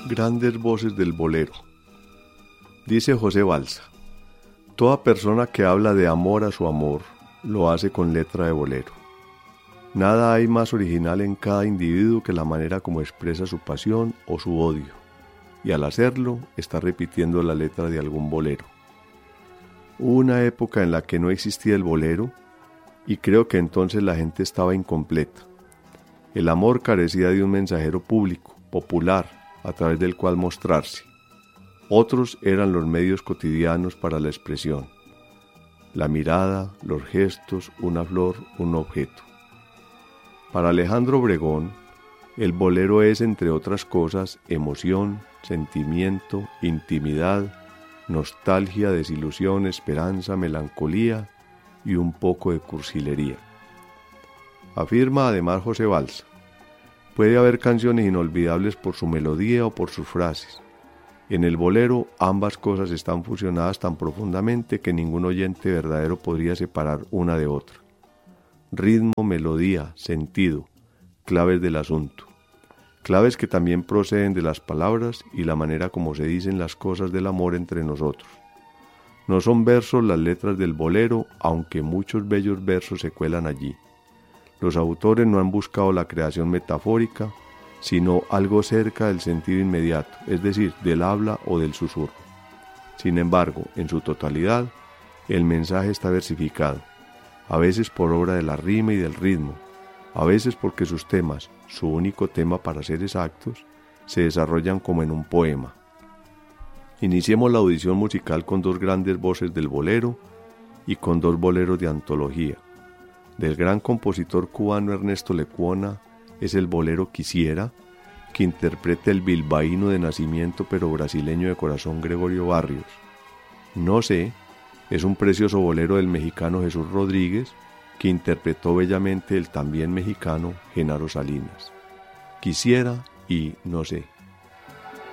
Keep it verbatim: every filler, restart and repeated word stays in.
Grandes voces del bolero. Dice José Balsa: toda persona que habla de amor a su amor lo hace con letra de bolero. Nada hay más original en cada individuo que la manera como expresa su pasión o su odio, y al hacerlo está repitiendo la letra de algún bolero. Hubo una época en la que no existía el bolero, y creo que entonces la gente estaba incompleta. El amor carecía de un mensajero público, popular, a través del cual mostrarse. Otros eran los medios cotidianos para la expresión: la mirada, los gestos, una flor, un objeto. Para Alejandro Obregón, el bolero es, entre otras cosas, emoción, sentimiento, intimidad, nostalgia, desilusión, esperanza, melancolía y un poco de cursilería. Afirma además José Balsa: puede haber canciones inolvidables por su melodía o por sus frases. En el bolero ambas cosas están fusionadas tan profundamente que ningún oyente verdadero podría separar una de otra. Ritmo, melodía, sentido, claves del asunto. Claves que también proceden de las palabras y la manera como se dicen las cosas del amor entre nosotros. No son versos las letras del bolero, aunque muchos bellos versos se cuelan allí. Los autores no han buscado la creación metafórica, sino algo cerca del sentido inmediato, es decir, del habla o del susurro. Sin embargo, en su totalidad, el mensaje está versificado, a veces por obra de la rima y del ritmo, a veces porque sus temas, su único tema para ser exactos, se desarrollan como en un poema. Iniciemos la audición musical con dos grandes voces del bolero y con dos boleros de antología. Del gran compositor cubano Ernesto Lecuona es el bolero Quisiera, que interpreta el bilbaíno de nacimiento pero brasileño de corazón Gregorio Barrios. No sé es un precioso bolero del mexicano Jesús Rodríguez, que interpretó bellamente el también mexicano Genaro Salinas. Quisiera y No sé.